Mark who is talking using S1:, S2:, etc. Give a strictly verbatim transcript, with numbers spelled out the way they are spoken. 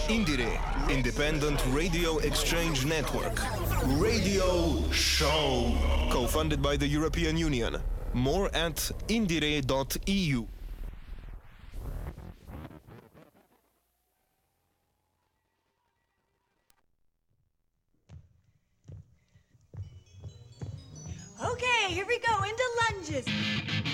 S1: Indire, Independent Radio Exchange Network. Radio Show. Co-funded by the European Union. More at indire dot e u.
S2: Okay, here we go, into lunges.